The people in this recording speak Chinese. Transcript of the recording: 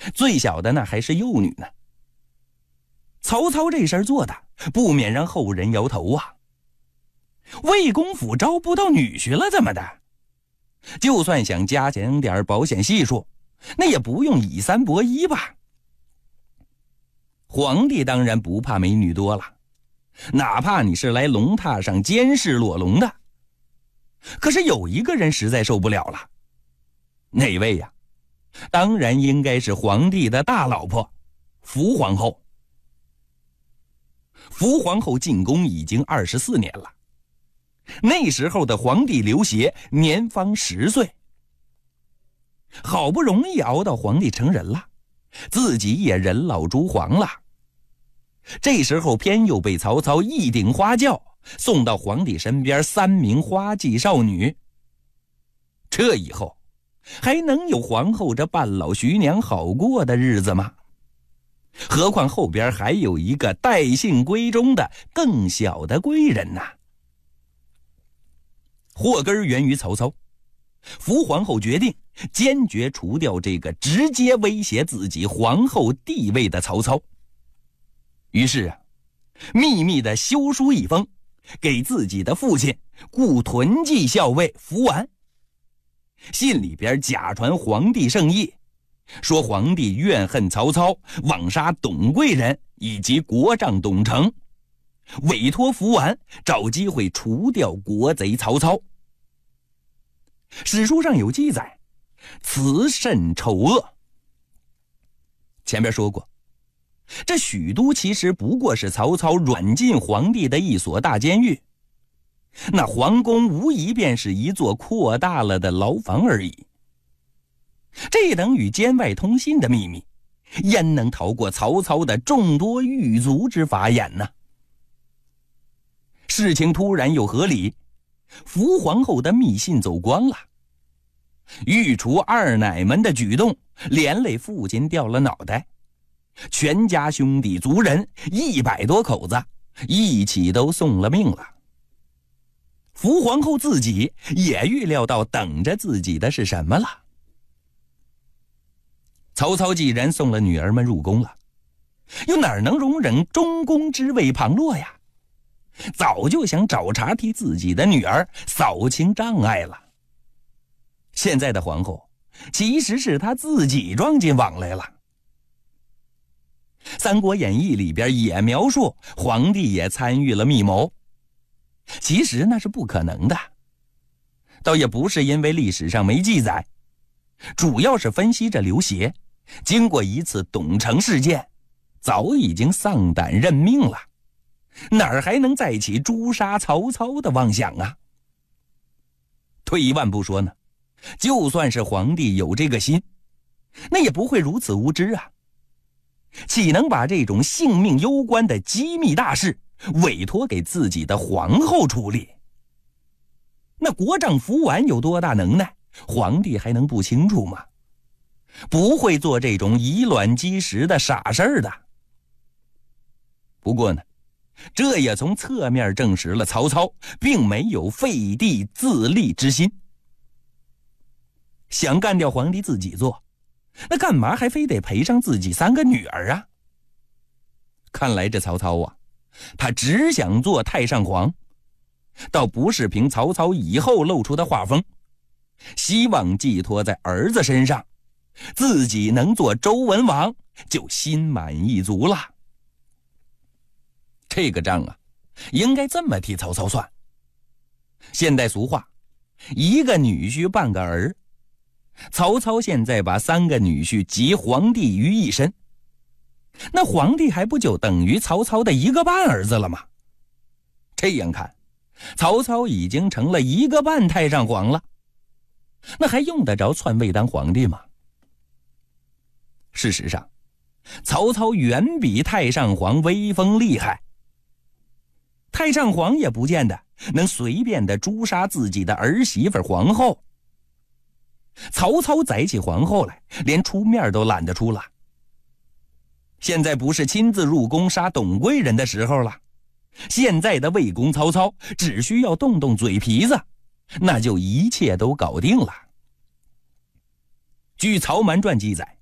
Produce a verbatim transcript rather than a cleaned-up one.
最小的那还是幼女呢。曹操这事儿做的，不免让后人摇头啊。魏公府招不到女婿了怎么的？就算想加减点保险系数，那也不用以三博一吧？皇帝当然不怕美女多了，哪怕你是来龙榻上监视裸龙的。可是有一个人实在受不了了，哪位呀？当然应该是皇帝的大老婆福皇后。福皇后进宫已经二十四年了，那时候的皇帝刘协年方十岁，好不容易熬到皇帝成人了，自己也人老珠黄了。这时候偏又被曹操一顶花轿送到皇帝身边三名花季少女，这以后还能有皇后这半老徐娘好过的日子吗？何况后边还有一个带姓闺中的更小的贵人呐。祸根源于曹操，福皇后决定坚决除掉这个直接威胁自己皇后地位的曹操。于是啊，秘密的修书一封，给自己的父亲顾屯骑校尉福完。信里边假传皇帝圣意，说皇帝怨恨曹操，枉杀董贵人以及国丈董承，委托福完找机会除掉国贼曹操。史书上有记载，此甚丑恶。前边说过，这许都其实不过是曹操软禁皇帝的一所大监狱，那皇宫无疑便是一座扩大了的牢房而已。这等与监外通信的秘密，焉能逃过曹操的众多狱卒之法眼呢？事情突然又合理，福皇后的密信走光了，御厨二奶们的举动连累父亲掉了脑袋，全家兄弟族人一百多口子一起都送了命了。福皇后自己也预料到等着自己的是什么了。曹操既然送了女儿们入宫了，又哪能容忍中宫之位旁落呀？早就想找茬替自己的女儿扫清障碍了。现在的皇后其实是他自己撞进网来了。《三国演义》里边也描述皇帝也参与了密谋，其实那是不可能的，倒也不是因为历史上没记载，主要是分析着刘协经过一次董承事件，早已经丧胆认命了，哪儿还能再起诛杀曹操的妄想啊？退一万步说呢，就算是皇帝有这个心，那也不会如此无知啊，岂能把这种性命攸关的机密大事委托给自己的皇后处理？那国丈福完有多大能耐，皇帝还能不清楚吗？不会做这种以卵击石的傻事儿的。不过呢，这也从侧面证实了曹操并没有废帝自立之心。想干掉皇帝自己做，那干嘛还非得赔上自己三个女儿啊？看来这曹操啊，他只想做太上皇，倒不是凭曹操以后露出的画风，希望寄托在儿子身上，自己能做周文王就心满意足了。这个账啊，应该这么替曹操算。现代俗话，一个女婿半个儿。曹操现在把三个女婿集皇帝于一身，那皇帝还不就等于曹操的一个半儿子了吗？这样看，曹操已经成了一个半太上皇了，那还用得着篡位当皇帝吗？事实上，曹操远比太上皇威风厉害。太上皇也不见得能随便的诛杀自己的儿媳妇皇后。曹操宰起皇后来，连出面都懒得出了。现在不是亲自入宫杀董贵人的时候了，现在的魏公曹操只需要动动嘴皮子，那就一切都搞定了。据《曹瞒传》记载，